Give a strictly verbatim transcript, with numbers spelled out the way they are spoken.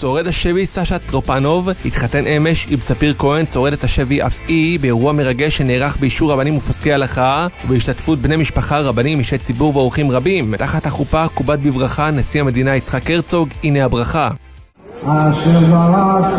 שורד השבי סשה טרופנוב התחתן אמש עם ספיר כהן, שורדת השבי אף היא, באירוע מרגש שנערך באישור רבנים ופוסקי הלכה ובהשתתפות בני משפחה, רבנים, אישי ציבור ואורחים רבים. תחת החופה קובט בברכה נשיא המדינה יצחק הרצוג. הנה הברכה.